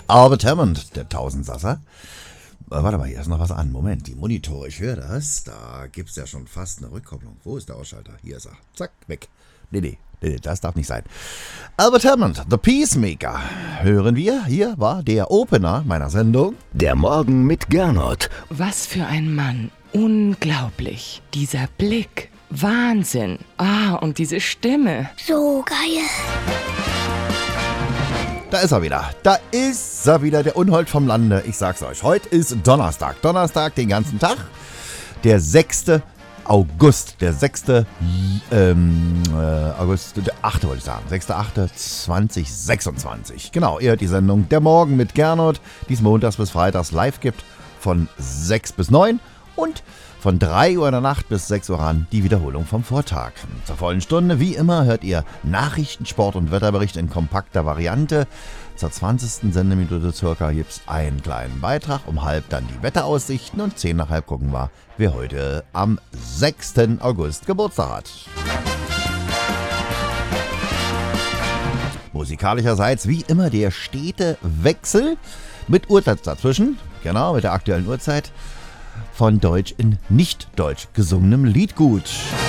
Albert Hammond, der Tausendsasser. Warte mal, hier ist noch was an. Moment, die Monitore, ich höre das. Da gibt es ja schon fast eine Rückkopplung. Wo ist der Ausschalter? Hier ist er. Zack, weg. Nee, das darf nicht sein. Albert Hammond, The Peacemaker. Hören wir, hier war der Opener meiner Sendung. Der Morgen mit Gernot. Was für ein Mann. Unglaublich. Dieser Blick. Wahnsinn. Und diese Stimme. So geil. Da ist er wieder. Der Unhold vom Lande. Ich sag's euch, heute ist Donnerstag. Donnerstag den ganzen Tag. Der 6. August. Der 6. August, der 8. wollte ich sagen. 6.8.2026. Genau, ihr hört die Sendung Der Morgen mit Gernot, die es montags bis freitags live gibt. Von 6 bis 9 und von 3 Uhr in der Nacht bis 6 Uhr an die Wiederholung vom Vortag. Zur vollen Stunde, wie immer, hört ihr Nachrichten, Sport und Wetterbericht in kompakter Variante. Zur 20. Sendeminute circa gibt es einen kleinen Beitrag, um halb dann die Wetteraussichten und 10 nach halb gucken wir, wer heute am 6. August Geburtstag hat. Musikalischerseits wie immer der stete Wechsel mit Uhrzeit dazwischen, genau mit der aktuellen Uhrzeit, von Deutsch in Nicht-Deutsch gesungenem Liedgut.